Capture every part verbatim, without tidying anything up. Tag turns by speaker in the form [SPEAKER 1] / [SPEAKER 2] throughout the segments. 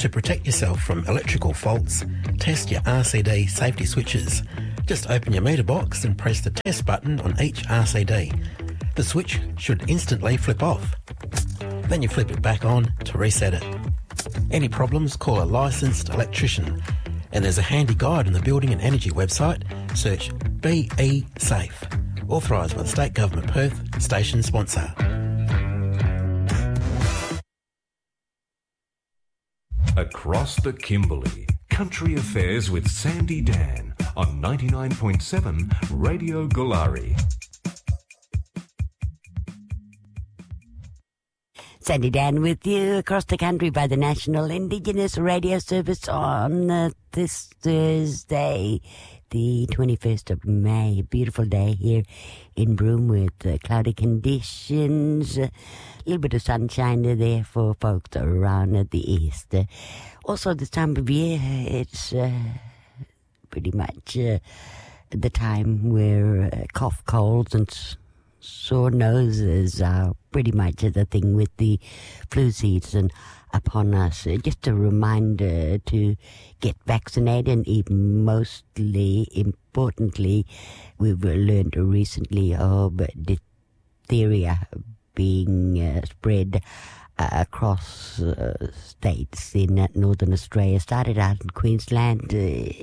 [SPEAKER 1] To protect yourself from electrical faults, test your R C D safety switches. Just open your meter box and press the test button on each R C D. The switch should instantly flip off. Then you flip it back on to reset it. Any problems, call a licensed electrician. And there's a handy guide on the Building and Energy website. Search B E Safe. Authorised by the State Government Perth, station sponsor.
[SPEAKER 2] Across the Kimberley, Country Affairs with Sandy Dan on ninety-nine point seven Radio Gulari.
[SPEAKER 3] Sandy Dan with you across the country by the National Indigenous Radio Service on uh, this Thursday, the twenty-first of May. A beautiful day here in Broome with uh, cloudy conditions. A little bit of sunshine there for folks around at the east. Uh, also, this time of year, it's uh, pretty much uh, the time where uh, cough, colds and s- sore noses are pretty much the thing with the flu season upon us. Uh, just a reminder to get vaccinated, and even mostly importantly, we've learned recently of diphtheria being uh, spread uh, across uh, states in uh, Northern Australia. Started out in Queensland, uh,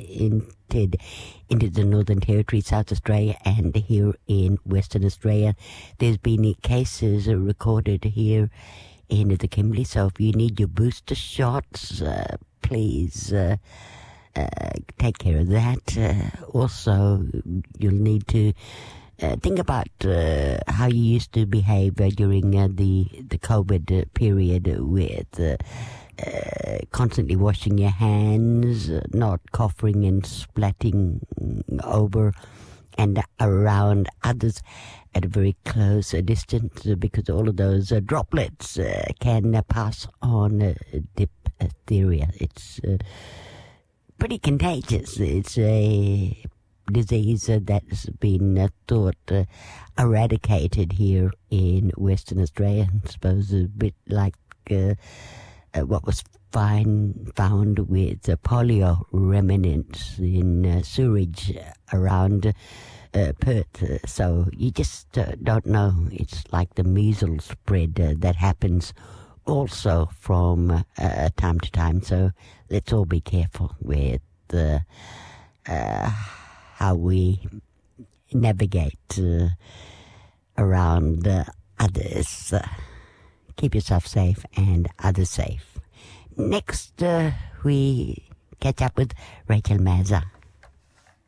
[SPEAKER 3] entered into the Northern Territory, South Australia, and here in Western Australia. There's been cases uh, recorded here in the Kimberley, so if you need your booster shots, uh, please uh, uh, take care of that. Uh, also, you'll need to uh, think about uh, how you used to behave uh, during uh, the, the COVID uh, period with uh, uh, constantly washing your hands, uh, not coughing and splatting over and around others at a very close uh, distance, uh, because all of those uh, droplets uh, can uh, pass on uh, diphtheria. It's uh, pretty contagious. It's a disease uh, that's been uh, thought uh, eradicated here in Western Australia. I suppose a bit like uh, uh, what was find, found with uh, polio remnants in uh, sewage around uh, Perth. Uh, so you just uh, don't know. It's like the measles spread uh, that happens also from uh, time to time. So let's all be careful with uh, uh, how we navigate uh, around uh, others. Uh, keep yourself safe and others safe. Next, uh, we catch up with Rachel Mazza.